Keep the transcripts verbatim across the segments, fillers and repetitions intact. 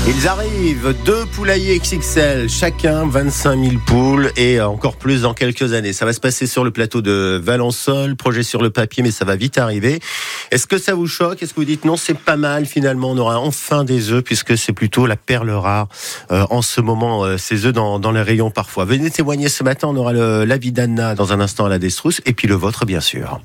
Ils arrivent, deux poulaillers X X L, chacun vingt-cinq mille poules et encore plus dans quelques années. Ça va se passer sur le plateau de Valençol, projet sur le papier, mais ça va vite arriver. Est-ce que ça vous choque ? Est-ce que vous dites non, c'est pas mal finalement, on aura enfin des œufs puisque c'est plutôt la perle rare euh, en ce moment, euh, ces œufs dans, dans les rayons parfois. Venez témoigner ce matin, on aura le, l'avis d'Anna dans un instant à la Destrousse et puis le vôtre bien sûr.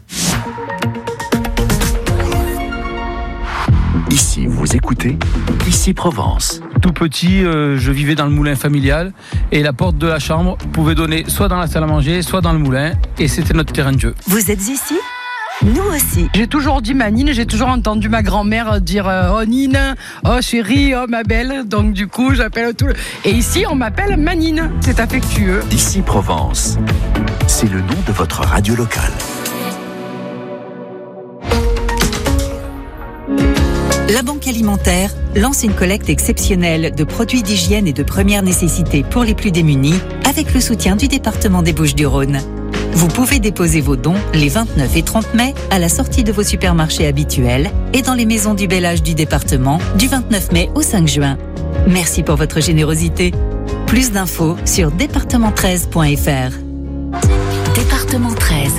Ici, vous écoutez Ici Provence. Tout petit, euh, je vivais dans le moulin familial et la porte de la chambre pouvait donner soit dans la salle à manger, soit dans le moulin et c'était notre terrain de jeu. Vous êtes ici ? Nous aussi. J'ai toujours dit ma Nine, j'ai toujours entendu ma grand-mère dire euh, oh Nine, oh chérie, oh ma belle. Donc du coup, j'appelle tout le... Et ici, on m'appelle Manine. C'est affectueux. Ici Provence. C'est le nom de votre radio locale. La Banque Alimentaire lance une collecte exceptionnelle de produits d'hygiène et de première nécessité pour les plus démunis avec le soutien du département des Bouches-du-Rhône. Vous pouvez déposer vos dons les vingt-neuf et trente mai à la sortie de vos supermarchés habituels et dans les maisons du bel âge du département du vingt-neuf mai au cinq juin. Merci pour votre générosité. Plus d'infos sur département treize point f r. Département treize.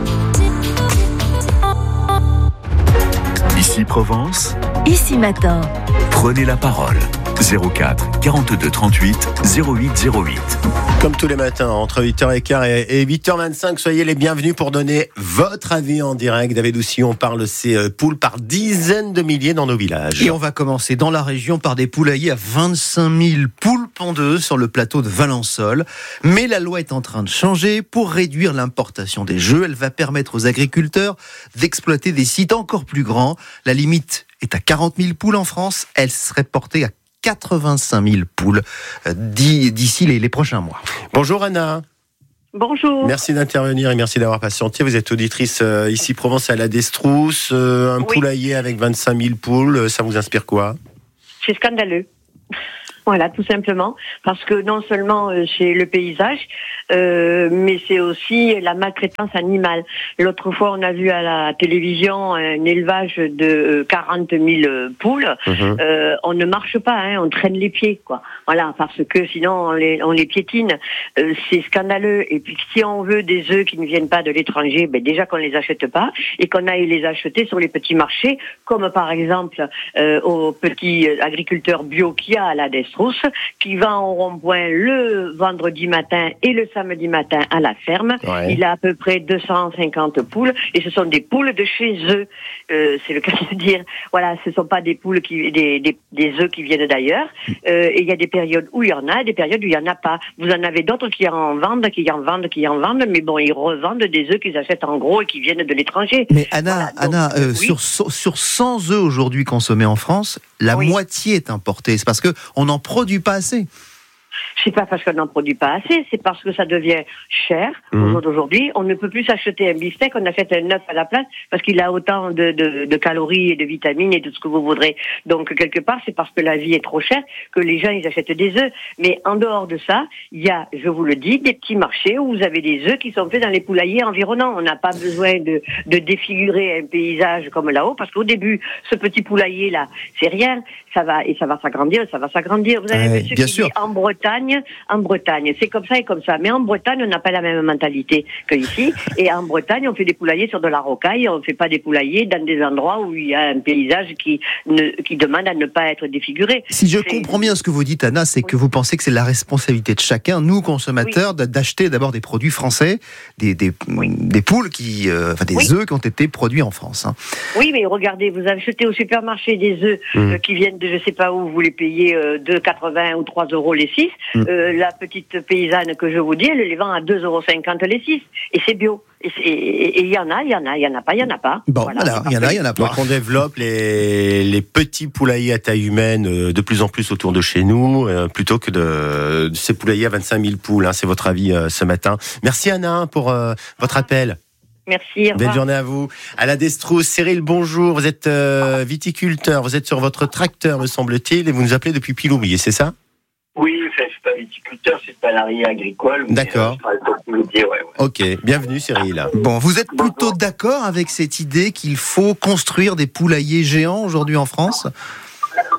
Ici Provence. Ici matin. Prenez la parole. zéro quatre quarante-deux trente-huit zéro huit zéro huit. Comme tous les matins, entre huit heures quinze et huit heures vingt-cinq, soyez les bienvenus pour donner votre avis en direct. David Doucillon parle de ces poules par dizaines de milliers dans nos villages. Et on va commencer dans la région par des poulaillers à vingt-cinq mille poules pondeuses sur le plateau de Valençol. Mais la loi est en train de changer pour réduire l'importation des jeux. Elle va permettre aux agriculteurs d'exploiter des sites encore plus grands. La limite est à quarante mille poules en France. Elle serait portée à quatre-vingt-cinq mille poules d'ici les, les prochains mois. Bonjour Anna. Bonjour. Merci d'intervenir et merci d'avoir patienté. Vous êtes auditrice euh, ici Provence à la Destrousse. Euh, un oui. Poulailler avec vingt-cinq mille poules, ça vous inspire quoi ? C'est scandaleux. Voilà, tout simplement, parce que non seulement euh, c'est le paysage, euh, mais c'est aussi la maltraitance animale. L'autre fois, on a vu à la télévision un élevage de quarante mille poules. Mmh. Euh, on ne marche pas, hein, on traîne les pieds, quoi. Voilà, parce que sinon on les, on les piétine. Euh, c'est scandaleux. Et puis si on veut des œufs qui ne viennent pas de l'étranger, ben déjà qu'on les achète pas et qu'on aille les acheter sur les petits marchés, comme par exemple euh, aux petits agriculteurs bio qu'il y a à la Destrousse, qui va en rond-point le vendredi matin et le samedi matin à la ferme. Ouais. Il a à peu près deux cent cinquante poules et ce sont des poules de chez eux. Euh, c'est le cas de dire. Voilà, ce sont pas des poules qui, des, des, des œufs qui viennent d'ailleurs. Euh, et il y a des périodes où il y en a, des périodes où il y en a pas. Vous en avez d'autres qui en vendent, qui en vendent, qui en vendent, mais bon, ils revendent des œufs qu'ils achètent en gros et qui viennent de l'étranger. Mais Anna, voilà, donc, Anna, euh, oui. sur sur cent œufs aujourd'hui consommés en France, la oui. moitié est importée. C'est parce que on en produit pas assez. C'est pas parce qu'on n'en produit pas assez, c'est parce que ça devient cher. Mmh. Aujourd'hui, on ne peut plus s'acheter un beefsteak, on achète un œuf à la place parce qu'il a autant de, de, de calories et de vitamines et de ce que vous voudrez. Donc, quelque part, c'est parce que la vie est trop chère que les gens, ils achètent des œufs. Mais en dehors de ça, il y a, je vous le dis, des petits marchés où vous avez des œufs qui sont faits dans les poulaillers environnants. On n'a pas besoin de, de défigurer un paysage comme là-haut parce qu'au début, ce petit poulailler-là, c'est rien. Ça va, et ça va s'agrandir, ça va s'agrandir. Vous avez euh, vu ce qui dit en Bretagne, en Bretagne, c'est comme ça et comme ça. Mais en Bretagne, on n'a pas la même mentalité qu'ici. Et en Bretagne, on fait des poulaillers sur de la rocaille. On ne fait pas des poulaillers dans des endroits où il y a un paysage qui ne, qui demande à ne pas être défiguré. Si je c'est... comprends bien ce que vous dites, Anna, c'est oui. que vous pensez que c'est la responsabilité de chacun, nous consommateurs, oui. d'acheter d'abord des produits français, des, des, oui. des poules qui, euh, enfin des oui. œufs qui ont été produits en France. Hein. Oui, mais regardez, vous achetez au supermarché des œufs mmh. euh, qui viennent de je sais pas où, vous les payez euh, deux euros quatre-vingts ou trois euros les six. Mmh. Euh, la petite paysanne que je vous dis, elle les vend à deux euros cinquante les six. Et c'est bio. Et il y en a, il y en a, il y en a pas, il y en a pas. Bon, voilà, il y en a, il y en a pas. Donc on développe les, les petits poulaillers à taille humaine de plus en plus autour de chez nous, euh, plutôt que de, de ces poulaillers à vingt-cinq mille poules. Hein, c'est votre avis euh, ce matin. Merci Anna pour euh, votre appel. Merci. Belle journée à vous. À la Destrousse, Cyril, bonjour. Vous êtes euh, viticulteur, vous êtes sur votre tracteur, me semble-t-il, et vous nous appelez depuis Piloumier, c'est ça ? Oui, enfin, je suis pas viticulteur, je suis salarié agricole. D'accord. Mais, euh, dire, ouais, ouais. Ok, bienvenue Cyril. Bon, vous êtes plutôt d'accord avec cette idée qu'il faut construire des poulaillers géants aujourd'hui en France ?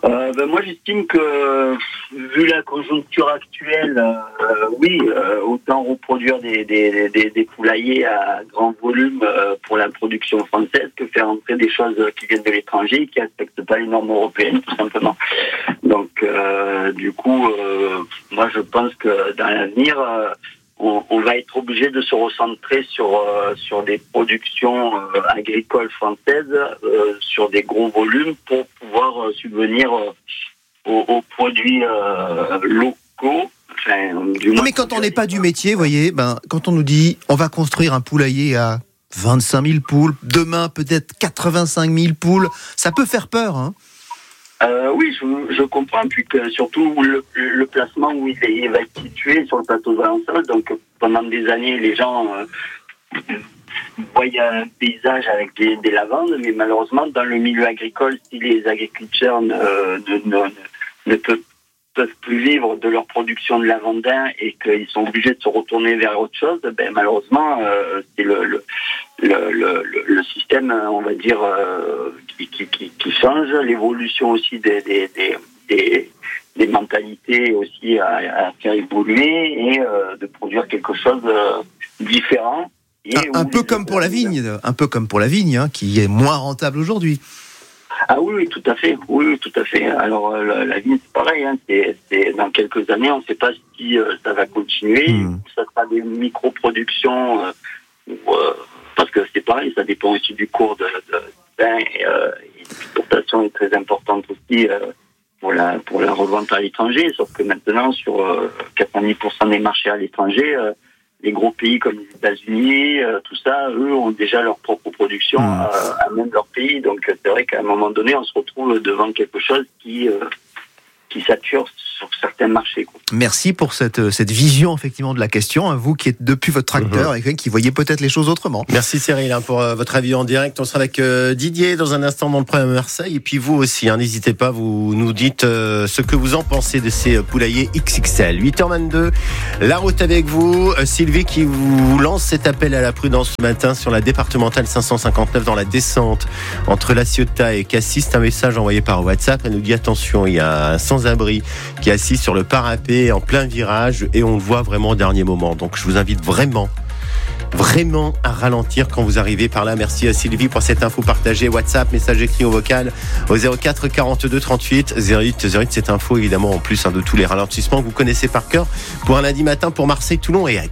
Euh, ben moi, j'estime que, vu la conjoncture actuelle, euh, oui, euh, autant reproduire des, des, des, des poulaillers à grand volume euh, pour la production française que faire entrer des choses qui viennent de l'étranger et qui ne respectent pas les normes européennes, tout simplement. Donc, euh, du coup, euh, moi, je pense que dans l'avenir, euh, on, on va être obligé de se recentrer sur euh, sur des productions euh, agricoles françaises, euh, sur des gros volumes pour pouvoir euh, subvenir euh, aux, aux produits euh, locaux. Enfin, du Non, moins, mais quand on n'est pas du métier, vous voyez, ben, quand on nous dit on va construire un poulailler à vingt-cinq mille poules, demain peut-être quatre-vingt-cinq mille poules, ça peut faire peur, hein. Euh, oui, je, je comprends, puis que surtout le, le placement où il, est, il va être situé sur le plateau de Valensole, donc pendant des années, les gens euh, voyaient un paysage avec des, des lavandes, mais malheureusement, dans le milieu agricole, si les agriculteurs ne, ne, ne, ne peuvent, peuvent plus vivre de leur production de lavandin et qu'ils sont obligés de se retourner vers autre chose, ben, malheureusement, euh, c'est le, le Le, le, le système, on va dire, euh, qui, qui, qui, qui change, l'évolution aussi des, des, des, des, des mentalités aussi à, à faire évoluer et euh, de produire quelque chose de différent. Et un, un peu comme pour la vigne, un peu comme pour la vigne, hein, qui est moins rentable aujourd'hui. Ah oui, oui, tout à fait. Oui, oui, tout à fait. Alors la, la vigne, c'est pareil. Hein, c'est, c'est dans quelques années, on ne sait pas si euh, ça va continuer, mmh. ou ça sera des micro-productions. Euh, ou, euh, Parce que c'est pareil, ça dépend aussi du cours de, de vin et, euh, et l'exportation est très importante aussi euh, pour la pour la revente à l'étranger. Sauf que maintenant, sur euh, quatre-vingt-dix pour cent des marchés à l'étranger, euh, les gros pays comme les États-Unis, euh, tout ça, eux ont déjà leur propre production mmh. euh, à même leur pays. Donc c'est vrai qu'à un moment donné, on se retrouve devant quelque chose qui euh, qui sature sur certains marchés. Quoi. Merci pour cette, cette vision effectivement de la question, hein, vous qui êtes depuis votre tracteur mmh. et qui voyez peut-être les choses autrement. Merci Cyril hein, pour euh, votre avis en direct. On sera avec euh, Didier dans un instant dans le Premier Marseille et puis vous aussi, hein, n'hésitez pas, vous nous dites euh, ce que vous en pensez de ces poulaillers X X L. huit heures vingt-deux, la route avec vous, euh, Sylvie qui vous lance cet appel à la prudence ce matin sur la départementale cinq cent cinquante-neuf dans la descente entre La Ciotat et Cassis. C'est un message envoyé par WhatsApp, elle nous dit attention, il y a un sans-abri qui est assis sur le parapet en plein virage et on le voit vraiment au dernier moment. Donc je vous invite vraiment, vraiment à ralentir quand vous arrivez par là. Merci à Sylvie pour cette info partagée. WhatsApp, message écrit ou vocal au zéro quatre quarante-deux trente-huit zéro huit zéro huit. Cette info évidemment en plus hein, de tous les ralentissements que vous connaissez par cœur pour un lundi matin pour Marseille, Toulon et Aix.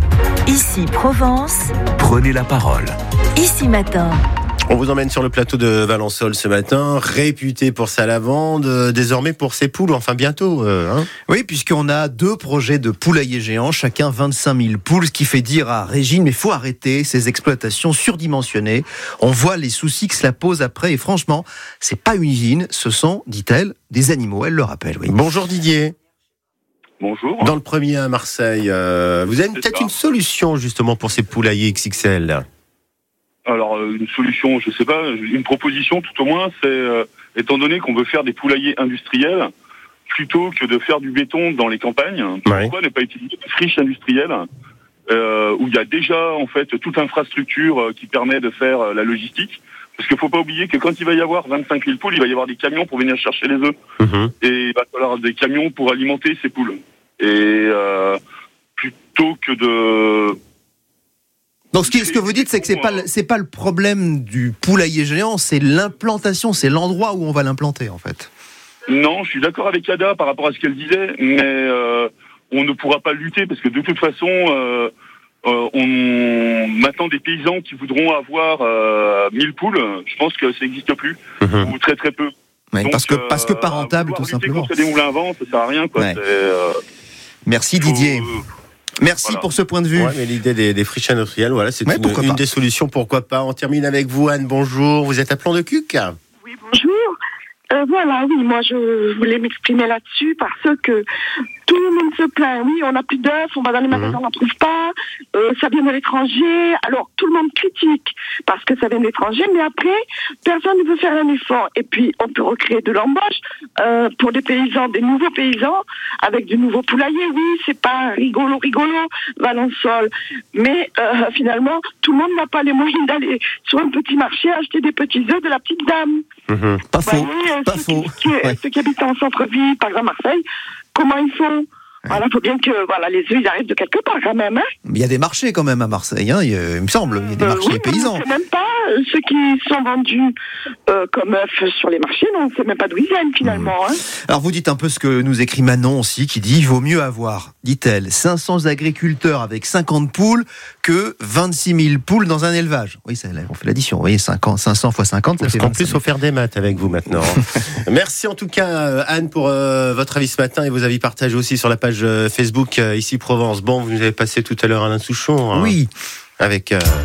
Ici Provence. Prenez la parole. Ici Matin. On vous emmène sur le plateau de Valensole ce matin, réputé pour sa lavande, euh, désormais pour ses poules, enfin bientôt. Euh, hein oui, puisqu'on a deux projets de poulaillers géants, chacun vingt-cinq mille poules, ce qui fait dire à Régine, mais il faut arrêter ces exploitations surdimensionnées. On voit les soucis que cela pose après, et franchement, c'est pas une usine, ce sont, dit-elle, des animaux, elle le rappelle. Oui. Bonjour Didier. Bonjour. Dans le premier à Marseille, euh, vous avez c'est peut-être ça. Une solution justement pour ces poulaillers X X L. Alors, une solution, je sais pas, une proposition tout au moins, c'est, euh, étant donné qu'on veut faire des poulaillers industriels, plutôt que de faire du béton dans les campagnes, pourquoi ouais. ne pas utiliser des friches industrielles, euh, où il y a déjà, en fait, toute infrastructure qui permet de faire la logistique. Parce qu'il faut pas oublier que quand il va y avoir vingt-cinq mille poules, il va y avoir des camions pour venir chercher les œufs. Mmh. Et il va falloir des camions pour alimenter ces poules. Et euh, plutôt que de... Donc ce, qui, ce que vous dites, c'est que c'est pas c'est pas le problème du poulailler géant, c'est l'implantation, c'est l'endroit où on va l'implanter en fait. Non, je suis d'accord avec Ada par rapport à ce qu'elle disait, mais euh, on ne pourra pas lutter parce que de toute façon, euh, euh, on maintenant des paysans qui voudront avoir euh, mille poules, je pense que ça n'existe plus mmh. ou très très peu. Ouais, Donc, parce que parce que pas rentable euh, tout simplement. Contre des moulins à vent, ça sert à rien quoi. Ouais. C'est, euh, Merci faut, Didier. Euh, Merci voilà. pour ce point de vue. Ouais, mais l'idée des, des friches industrielles, voilà, c'est ouais, une, une des solutions, pourquoi pas. On termine avec vous, Anne, bonjour. Vous êtes à Plan-de-Cuc ? Oui, bonjour. Euh, voilà, oui, moi je voulais m'exprimer là-dessus parce que Tout le monde se plaint. Oui, on n'a plus d'œufs, on va dans les magasins, on n'en trouve pas. Euh, ça vient de l'étranger. Alors, tout le monde critique parce que ça vient de l'étranger, mais après, personne ne veut faire un effort. Et puis, on peut recréer de l'embauche euh, pour des paysans, des nouveaux paysans, avec de nouveaux poulaillers. Oui, c'est pas rigolo, rigolo, Valensole. Mais euh, finalement, tout le monde n'a pas les moyens d'aller sur un petit marché acheter des petits œufs de la petite dame. Mmh. Pas faux, voyez, pas ceux faux. Qui, qui, ouais. Ceux qui habitent en centre-ville, par exemple Marseille, comment ils font? Voilà, il faut bien que voilà, les œufs ils arrivent de quelque part quand même. Hein. Il y a des marchés quand même à Marseille, hein, il, il me semble. Il y a des euh, marchés oui, paysans. On ne sait même pas euh, ceux qui sont vendus euh, comme œufs sur les marchés, non, on ne sait même pas d'où ils viennent finalement. Mmh. Hein. Alors vous dites un peu ce que nous écrit Manon aussi, qui dit il vaut mieux avoir, dit-elle, cinq cents agriculteurs avec cinquante poules que vingt-six mille poules dans un élevage. Oui, ça, on fait l'addition. Vous voyez, cinq cents fois cinquante, ça Parce fait qu'en plus, il faut faire des maths avec vous maintenant. Merci en tout cas, Anne, pour euh, votre avis ce matin et vos avis partagés aussi sur la page euh, Facebook. Ici Provence. Bon, vous nous avez passé tout à l'heure Alain Souchon. Hein, oui. Avec. Euh